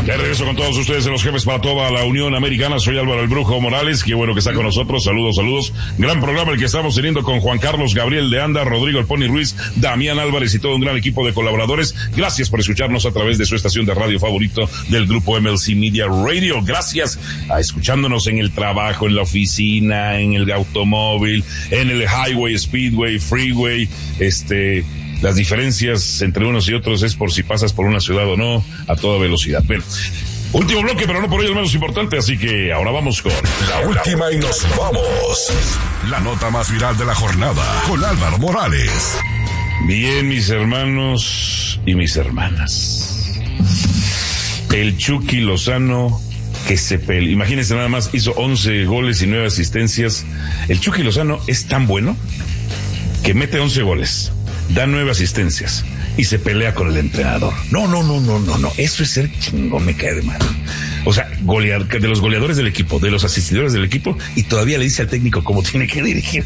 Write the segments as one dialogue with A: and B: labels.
A: De regreso con todos ustedes en Los Jefes para toda la Unión Americana. Soy Álvaro el Brujo Morales. Qué bueno que está con nosotros. Saludos. Gran programa el que estamos teniendo con Juan Carlos, Gabriel de Anda, Rodrigo el Pony Ruiz, Damián Álvarez y todo un gran equipo de colaboradores. Gracias por escucharnos a través de su estación de radio favorito del grupo MLC Media Radio. Gracias a escuchándonos en el trabajo, en la oficina, en el automóvil, en el highway, speedway, freeway, las diferencias entre unos y otros es por si pasas por una ciudad o no, a toda velocidad. Bien. Último bloque, pero no por ello el menos importante, así que ahora vamos con
B: la última y nos vamos. La nota más viral de la jornada con Álvaro Morales.
A: Bien, mis hermanos y mis hermanas. El Chucky Lozano que se pelea. Imagínense nada más, hizo 11 goles y 9 asistencias. El Chucky Lozano es tan bueno que mete 11 goles. Da 9 asistencias y se pelea con el entrenador. No. Eso es ser chingón, me cae de mal. O sea, de los goleadores del equipo, de los asistidores del equipo, y todavía le dice al técnico cómo tiene que dirigir.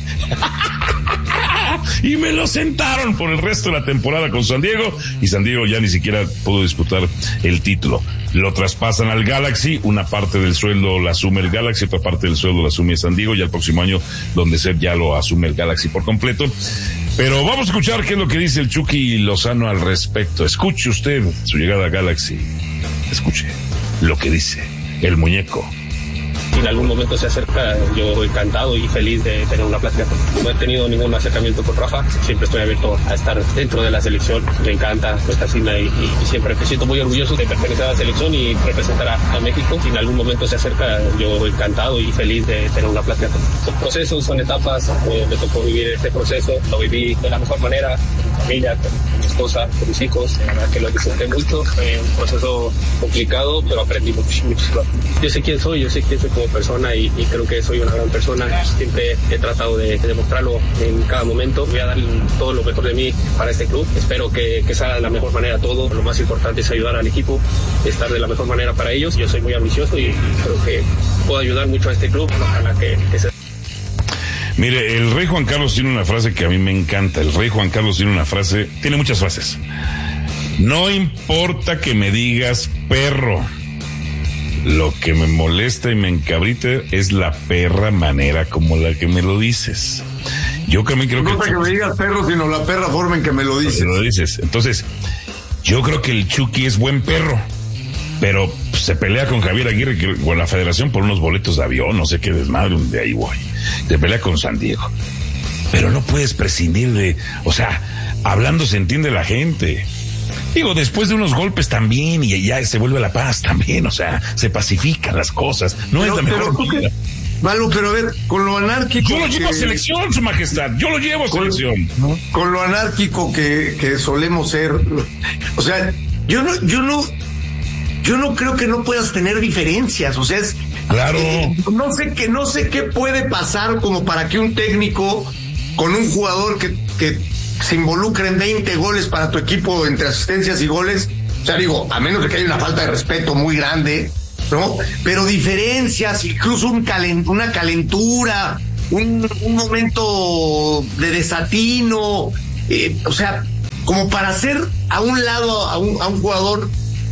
A: Y me lo sentaron por el resto de la temporada con San Diego, y San Diego ya ni siquiera pudo disputar el título. Lo traspasan al Galaxy, una parte del sueldo la asume el Galaxy, otra parte del sueldo la asume San Diego, y el próximo año, donde ser ya lo asume el Galaxy por completo. Pero vamos a escuchar qué es lo que dice el Chucky Lozano al respecto. Escuche usted su llegada a Galaxy. Escuche lo que dice el muñeco.
C: Si en algún momento se acerca, yo encantado y feliz de tener una plática. No he tenido ningún acercamiento con Rafa, siempre estoy abierto a estar dentro de la selección. Me encanta esta sigla y siempre me siento muy orgulloso de pertenecer a la selección y representar a México. Si en algún momento se acerca, yo encantado y feliz de tener una plática. Son procesos, son etapas, me tocó vivir este proceso, lo viví de la mejor manera, con mi familia, con mi esposa, con mis hijos, la verdad que lo disfruté mucho, un proceso complicado, pero aprendí muchísimo. Yo sé quién soy como persona y creo que soy una gran persona. Siempre he tratado de demostrarlo en cada momento. Voy a dar todo lo mejor de mí para este club. Espero que salga de la mejor manera todo. Lo más importante es ayudar al equipo, estar de la mejor manera para ellos. Yo soy muy ambicioso y creo que puedo ayudar mucho a este club. Ojalá que se...
A: Mire, el rey Juan Carlos tiene una frase que a mí me encanta. El rey Juan Carlos tiene muchas frases. No importa que me digas perro. Lo que me molesta y me encabrita es la perra manera como la que me lo dices. Yo también creo
D: que... No que me digas perro, sino la perra forma en que me lo dices.
A: Entonces, yo creo que el Chucky es buen perro, pero se pelea con Javier Aguirre con la federación por unos boletos de avión, no sé qué desmadre, de ahí voy. Se pelea con San Diego. Pero no puedes prescindir de... O sea, hablando se entiende la gente. Digo, después de unos golpes también, y ya se vuelve la paz también, o sea, se pacifican las cosas. No es la mejor manera.
D: Malo, pero a ver, con lo anárquico...
A: Yo lo llevo a selección, su majestad, yo lo llevo a selección.
D: Con lo anárquico que solemos ser, o sea, yo no creo que no puedas tener diferencias, o sea, es...
A: Claro.
D: No sé qué puede pasar como para que un técnico con un jugador que se involucra en 20 goles para tu equipo entre asistencias y goles, o sea, digo, a menos de que haya una falta de respeto muy grande, ¿no? Pero diferencias, incluso una calentura, un momento de desatino, o sea, como para hacer a un lado a un jugador,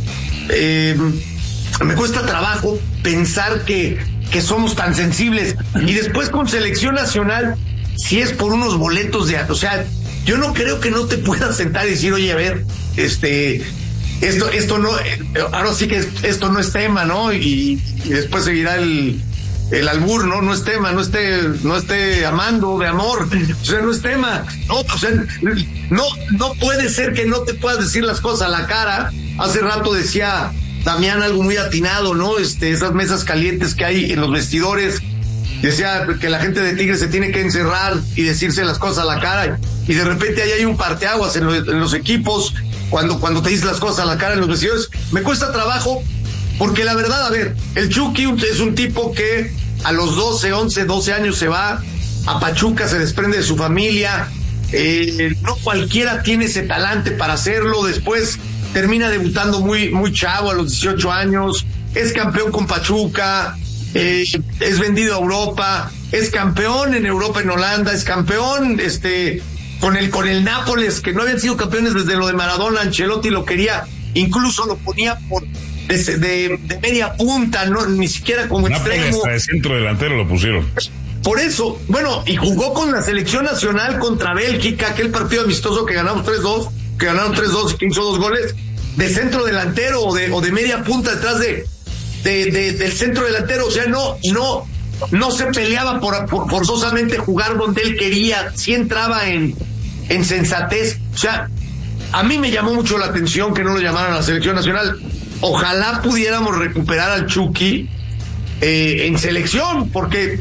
D: me cuesta trabajo pensar que somos tan sensibles. Y después con selección nacional, si es por unos boletos o sea, yo no creo que no te puedas sentar y decir, oye, a ver, esto no, ahora sí que esto no es tema, ¿no? Y después seguirá el albur, ¿no? No es tema, no esté amando de amor, o sea, no es tema, no, o sea, no puede ser que no te puedas decir las cosas a la cara. Hace rato decía Damián algo muy atinado, ¿no? Esas mesas calientes que hay en los vestidores. Decía que la gente de Tigres se tiene que encerrar y decirse las cosas a la cara, y de repente ahí hay un parteaguas en los equipos cuando te dices las cosas a la cara en los vestidores. Me cuesta trabajo porque la verdad, a ver, el Chucky es un tipo que a los 12 años se va a Pachuca, se desprende de su familia, no cualquiera tiene ese talante para hacerlo. Después termina debutando muy, muy chavo, a los 18 años, es campeón con Pachuca, es vendido a Europa, es campeón en Europa, en Holanda, es campeón con el Nápoles, que no habían sido campeones desde lo de Maradona. Ancelotti lo quería, incluso lo ponía de media punta, no, ni siquiera como extremo.
A: Hasta de centro delantero lo pusieron.
D: Por eso, bueno, y jugó con la selección nacional contra Bélgica, aquel partido amistoso que ganamos 3-2, que ganaron 3-2 y que hizo 2 goles, de centro delantero o de media punta detrás del centro delantero. O sea, no se peleaba por forzosamente jugar donde él quería, sí entraba en sensatez. O sea, a mí me llamó mucho la atención que no lo llamaran a la selección nacional. Ojalá pudiéramos recuperar al Chucky en selección, porque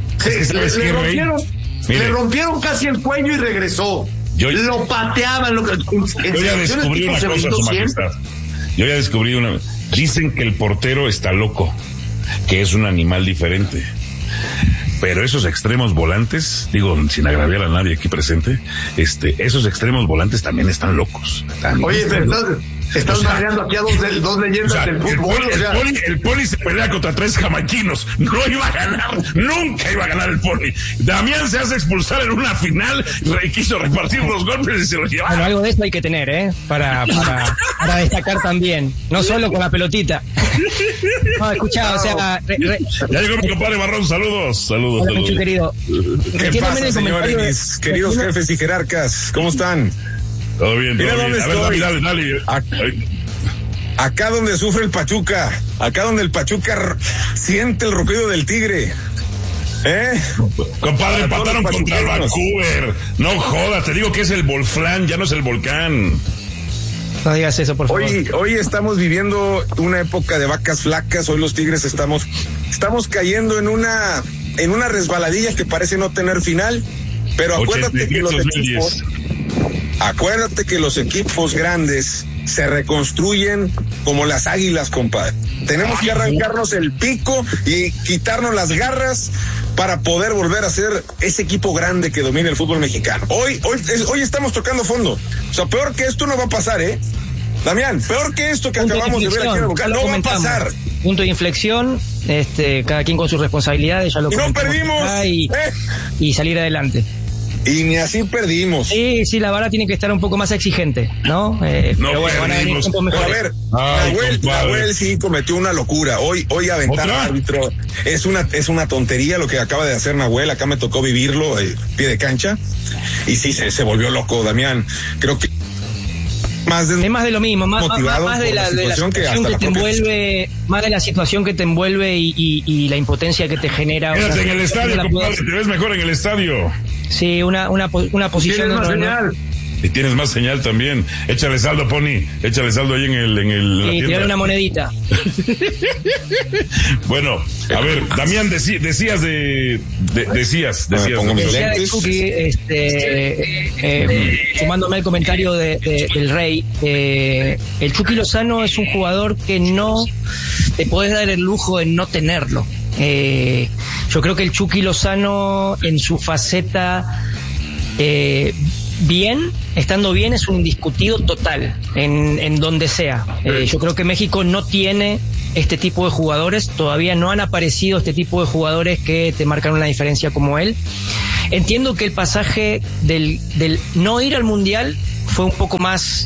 D: le rompieron casi el cuello y regresó. Lo pateaban.
A: Yo ya descubrí una cosa, Su Majestad. Dicen que el portero está loco, que es un animal diferente. Pero esos extremos volantes, digo, sin agraviar a nadie aquí presente, esos extremos volantes también están locos.
D: Oye, estás mareando aquí a dos leyendas del fútbol.
A: El Poli se pelea contra 3 jamaiquinos. No iba a ganar, nunca iba a ganar el Poli. Damián se hace expulsar en una final, quiso repartir los golpes y se los llevaron.
E: Bueno, algo de esto hay que tener, para destacar también. No solo con la pelotita. No, escuchá, o sea...
A: Ya llegó mi compadre Barrón, saludos.
E: Hola, mucho querido.
F: ¿Qué pasa, señores, mis queridos jefes y jerarcas? ¿Cómo están?
A: Todo bien,
F: Mira dónde estoy.
A: Dale.
F: Acá donde sufre el Pachuca, acá donde el Pachuca siente el rugido del tigre.
A: Compadre, empataron contra el Vancouver. No jodas, te digo que es el Volflán, ya no es el volcán.
E: No digas eso, por favor.
F: Hoy estamos viviendo una época de vacas flacas. Hoy los Tigres estamos cayendo en una resbaladilla que parece no tener final. Pero acuérdate que los equipos grandes se reconstruyen como las águilas, compadre. Tenemos que arrancarnos el pico y quitarnos las garras para poder volver a ser ese equipo grande que domina el fútbol mexicano. Hoy estamos tocando fondo. O sea, peor que esto no va a pasar, Damián, peor que esto que acabamos de ver aquí en el local, no va a pasar.
E: Punto de inflexión, cada quien con sus responsabilidades, ya lo
F: comentamos. Y no perdimos.
E: Y salir adelante.
F: Y ni así perdimos.
E: Sí, la verdad tiene que estar un poco más exigente, ¿no? Pero bueno, van a venir tiempos mejores.
F: A ver, Nahuel sí cometió una locura. Hoy aventar al árbitro es una tontería lo que acaba de hacer Nahuel. Acá me tocó vivirlo, pie de cancha. Y sí, se volvió loco, Damián. Creo que
E: es más de lo mismo, más de la situación que te envuelve, más de la situación que te envuelve y la impotencia que te genera.
A: Quédate en el estadio, compadre, te ves mejor en el estadio.
E: Sí, una posición
A: y tienes más señal también. Échale saldo, Pony. Échale saldo ahí en el
E: y tirar una monedita.
A: Bueno, a ver, Damián, decías de
E: Chucky, sumándome al comentario del Rey, el Chucky Lozano es un jugador que no te podés dar el lujo de no tenerlo. Yo creo que el Chucky Lozano en su faceta estando bien, es un indiscutido total en donde sea. Yo creo que México no tiene este tipo de jugadores, todavía no han aparecido este tipo de jugadores que te marcan una diferencia como él. Entiendo que el pasaje del no ir al Mundial fue un poco más,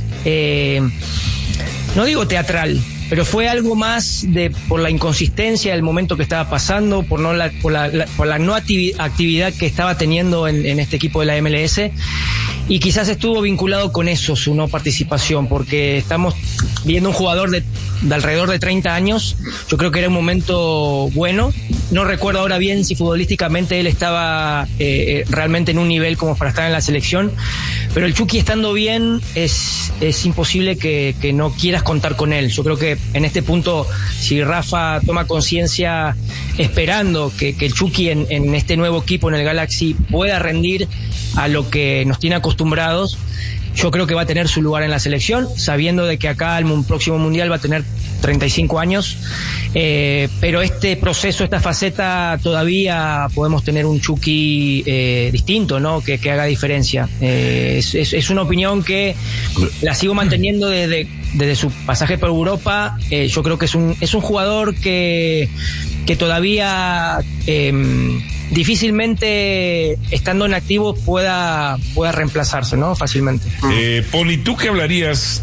E: no digo teatral, pero fue algo más por la inconsistencia del momento que estaba pasando, por la no actividad que estaba teniendo en este equipo de la MLS, y quizás estuvo vinculado con eso su no participación, porque estamos viendo un jugador de alrededor de 30 años. Yo creo que era un momento bueno. No recuerdo ahora bien si futbolísticamente él estaba realmente en un nivel como para estar en la selección, pero el Chucky estando bien es imposible que no quieras contar con él. Yo creo que en este punto, si Rafa toma conciencia esperando que el Chucky en este nuevo equipo, en el Galaxy, pueda rendir a lo que nos tiene acostumbrados, yo creo que va a tener su lugar en la selección, sabiendo de que acá el próximo Mundial va a tener 35 años, pero este proceso, esta faceta, todavía podemos tener un Chucky distinto, ¿no? Que haga diferencia. Es una opinión que la sigo manteniendo desde su pasaje por Europa. Yo creo que es un jugador que todavía difícilmente estando en activo pueda reemplazarse, ¿no? Fácilmente.
A: Poli, ¿tú qué hablarías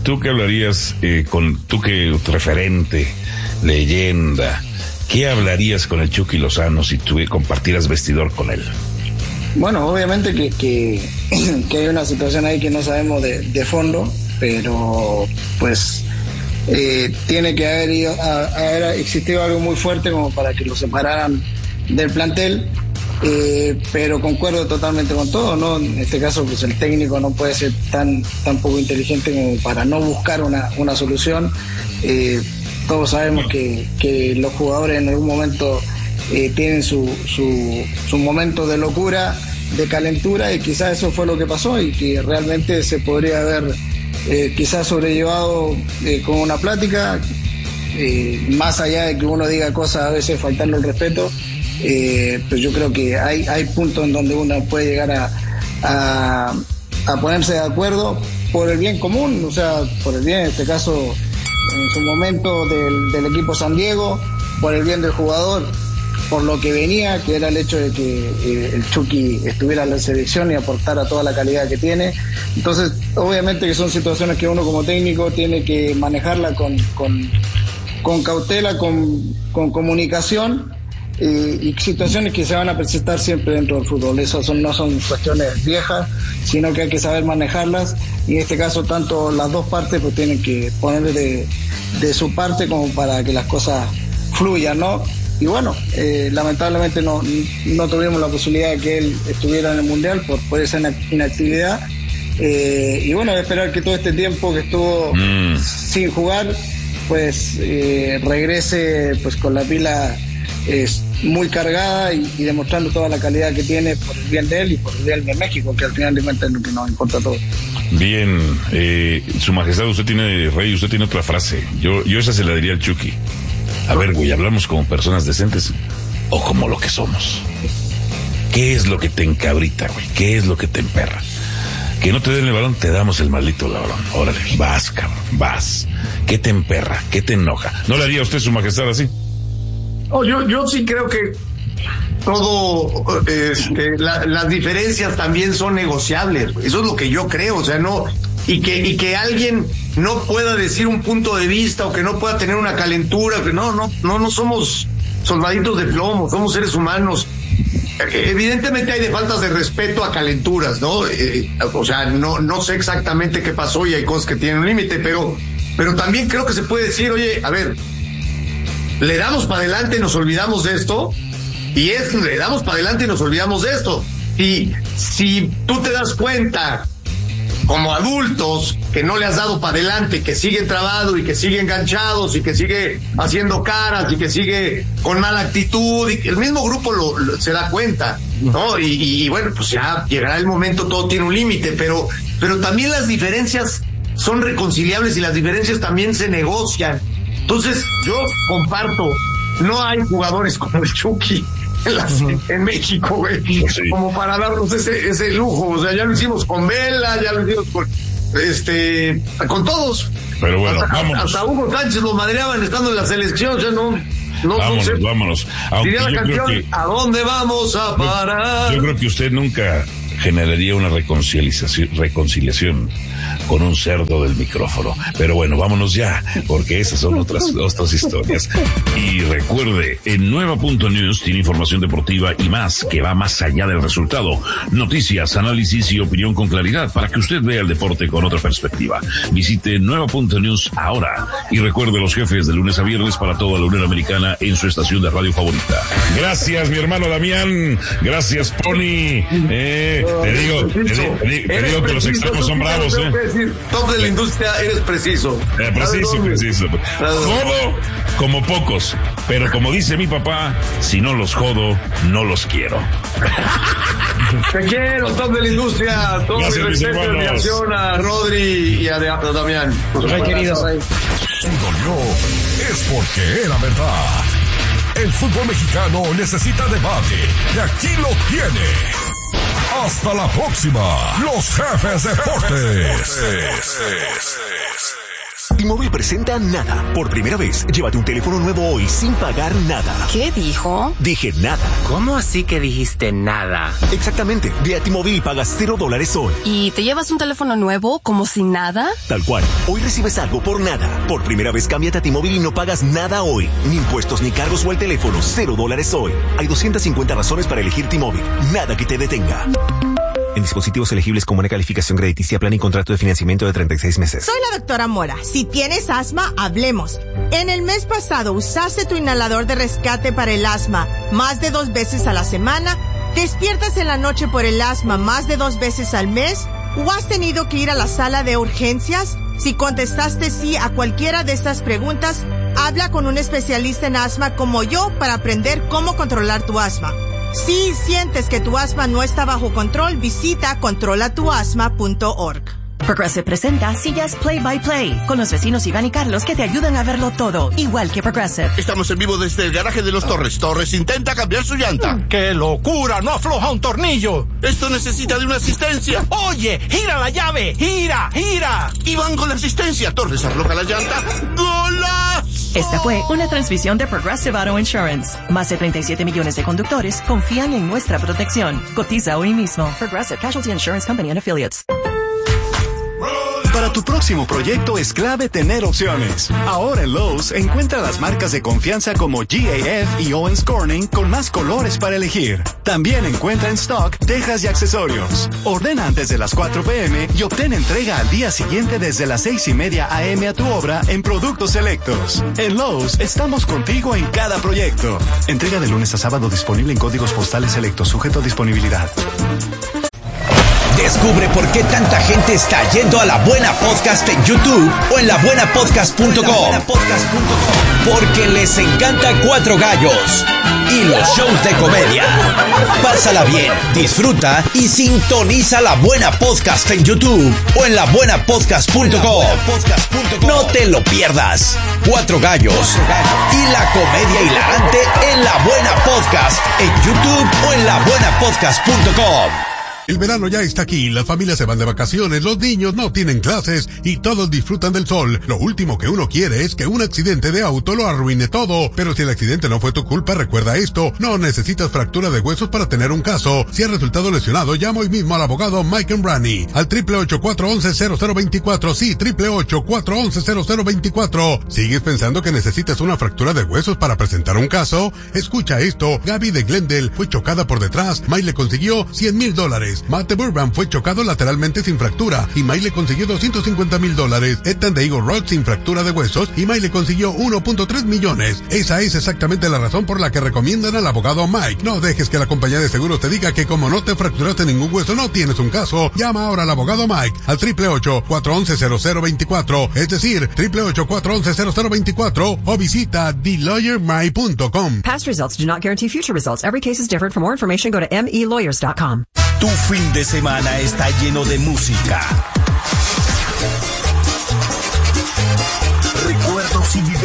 A: con tu referente, leyenda? ¿Qué hablarías con el Chucky Lozano si tú compartieras vestidor con él?
G: Bueno, obviamente que hay una situación ahí que no sabemos de fondo, pero pues tiene que haber existido algo muy fuerte como para que lo separaran del plantel, pero concuerdo totalmente con todo, ¿no? En este caso, pues el técnico no puede ser tan poco inteligente como para no buscar una solución. Todos sabemos que los jugadores en algún momento tienen su momento de locura, de calentura, y quizás eso fue lo que pasó y que realmente se podría haber quizás sobrellevado con una plática, más allá de que uno diga cosas a veces faltando el respeto, pues yo creo que hay puntos en donde uno puede llegar a ponerse de acuerdo por el bien común, o sea, por el bien, en este caso, en su momento del equipo San Diego, por el bien del jugador, por lo que venía, que era el hecho de que el Chucky estuviera en la selección y aportara toda la calidad que tiene. Entonces, obviamente que son situaciones que uno como técnico tiene que manejarla con cautela, con comunicación, y situaciones que se van a presentar siempre dentro del fútbol. Esas no son cuestiones viejas, sino que hay que saber manejarlas, y en este caso tanto las dos partes pues tienen que poner de su parte como para que las cosas fluyan, ¿no? Y bueno, lamentablemente no tuvimos la posibilidad de que él estuviera en el Mundial por esa inactividad, y bueno, esperar que todo este tiempo que estuvo sin jugar pues regrese pues con la pila muy cargada y demostrando toda la calidad que tiene por el bien de él y por el bien de México, que al final de cuentas es lo que nos importa a todos.
A: Bien, Su Majestad, usted tiene otra frase. Yo esa se la diría al Chucky. A ver, güey, ¿hablamos como personas decentes o como lo que somos? ¿Qué es lo que te encabrita, güey? ¿Qué es lo que te emperra? Que no te den el balón, te damos el maldito balón. Órale, vas, cabrón, vas. ¿Qué te emperra? ¿Qué te enoja? ¿No le haría a usted, Su Majestad, así?
D: Oh, yo sí creo que todo, las diferencias también son negociables. Eso es lo que yo creo, o sea, no, y que alguien no pueda decir un punto de vista o que no pueda tener una calentura, que no somos soldaditos de plomo, somos seres humanos. Evidentemente hay de faltas de respeto a calenturas, ¿no? O sea, no sé exactamente qué pasó y hay cosas que tienen un límite, pero también creo que se puede decir, oye, a ver, le damos para adelante y nos olvidamos de esto, le damos para adelante y nos olvidamos de esto. Y si tú te das cuenta, como adultos, que no le has dado para adelante, que sigue trabado y que sigue enganchados y que sigue haciendo caras y que sigue con mala actitud, y el mismo grupo se da cuenta, ¿no? Y bueno, pues ya llegará el momento, todo tiene un límite, pero también las diferencias son reconciliables y las diferencias también se negocian. Entonces, yo comparto, no hay jugadores como el Chucky en México, güey, sí, como para darnos ese lujo. O sea, ya lo hicimos con Vela, ya lo hicimos con todos.
A: Pero bueno,
D: hasta Hugo Sánchez lo madreaban estando en la selección, o sea,
A: vámonos.
D: Diría la canción, ¿a dónde vamos a parar?
A: Yo creo que usted nunca generaría una reconciliación con un cerdo del micrófono. Pero bueno, vámonos ya, porque esas son otras historias. Y recuerde, en Nueva.News tiene información deportiva y más, que va más allá del resultado. Noticias, análisis y opinión con claridad, para que usted vea el deporte con otra perspectiva. Visite Nueva.News ahora. Y recuerde, los jefes de lunes a viernes para toda la Unión Americana en su estación de radio favorita. Gracias, mi hermano Damián. Gracias, Pony. Te digo que los extremos son bravos,
D: Top de la industria, eres preciso.
A: Preciso. Jodo como pocos, pero como dice mi papá, si no los jodo, no los quiero.
D: Te quiero, top de la industria. Todo mi respeto y admiración a Rodri y a Damián.
E: Muy queridos.
B: Si dolió, es porque era verdad. El fútbol mexicano necesita debate, y aquí lo tiene. Hasta la próxima, los jefes deportes.
H: T-Mobile presenta Nada. Por primera vez, llévate un teléfono nuevo hoy sin pagar nada.
I: ¿Qué dijo?
H: Dije nada.
I: ¿Cómo así que dijiste nada?
H: Exactamente. Ve a T-Mobile y pagas $0 hoy.
I: ¿Y te llevas un teléfono nuevo como sin nada?
H: Tal cual. Hoy recibes algo por nada. Por primera vez, cámbiate a T-Mobile y no pagas nada hoy. Ni impuestos, ni cargos o el teléfono. $0 hoy. Hay 250 razones para elegir T-Mobile. Nada que te detenga. En dispositivos elegibles con buena calificación crediticia, plan y contrato de financiamiento de 36 meses.
J: Soy la doctora Mora. Si tienes asma, hablemos. En el mes pasado usaste tu inhalador de rescate para el asma más de 2 veces a la semana, despiertas en la noche por el asma más de 2 veces al mes, o has tenido que ir a la sala de urgencias. Si contestaste sí a cualquiera de estas preguntas, habla con un especialista en asma como yo para aprender cómo controlar tu asma. Si sientes que tu asma no está bajo control, visita controlatuasma.org.
K: Progressive presenta sillas Play by Play con los vecinos Iván y Carlos que te ayudan a verlo todo, igual que Progressive.
L: Estamos en vivo desde el garaje de los Torres. Torres intenta cambiar su llanta.
M: ¡Qué locura! ¡No afloja un tornillo!
L: Esto necesita de una asistencia.
M: ¡Oye! ¡Gira la llave! ¡Gira! ¡Gira!
L: Iván con la asistencia. Torres afloja la llanta. ¡Golazo!
K: Esta fue una transmisión de Progressive Auto Insurance. Más de 37 millones de conductores confían en nuestra protección. Cotiza hoy mismo. Progressive Casualty Insurance Company and Affiliates.
N: Para tu próximo proyecto es clave tener opciones. Ahora en Lowe's encuentra las marcas de confianza como GAF y Owens Corning con más colores para elegir. También encuentra en stock tejas y accesorios. Ordena antes de las 4 p.m. y obtén entrega al día siguiente desde las 6:30 a.m. a tu obra en productos selectos. En Lowe's estamos contigo en cada proyecto. Entrega de lunes a sábado disponible en códigos postales selectos, sujeto a disponibilidad.
O: Descubre por qué tanta gente está yendo a La Buena Podcast en YouTube o en labuenapodcast.com. Porque les encanta Cuatro Gallos y los shows de comedia. Pásala bien, disfruta y sintoniza La Buena Podcast en YouTube o en labuenapodcast.com. No te lo pierdas. Cuatro Gallos y la comedia hilarante en La Buena Podcast en YouTube o en labuenapodcast.com.
P: El verano ya está aquí, las familias se van de vacaciones, los niños no tienen clases y todos disfrutan del sol. Lo último que uno quiere es que un accidente de auto lo arruine todo. Pero si el accidente no fue tu culpa, recuerda esto, no necesitas fractura de huesos para tener un caso. Si has resultado lesionado, llama hoy mismo al abogado Mike Brani al 888-411-0024. Sí, 888-411-0024. ¿Sigues pensando que necesitas una fractura de huesos para presentar un caso? Escucha esto, Gaby de Glendale fue chocada por detrás, Mike le consiguió $100,000. Matt de Burbank fue chocado lateralmente sin fractura y Mike le consiguió $250,000. Ethan de Eagle Rock sin fractura de huesos y Mike le consiguió $1.3 millones. Esa es exactamente la razón por la que recomiendan al abogado Mike. No dejes que la compañía de seguros te diga que como no te fracturaste ningún hueso no tienes un caso. Llama ahora al abogado Mike al 888-411-0024, es decir, 888-411-0024 o visita TheLawyerMike.com.
Q: Past results do not guarantee future results. Every case is different. For more information, go to melawyers.com.
O: Tu fin de semana está lleno de música,
B: recuerdos y videos.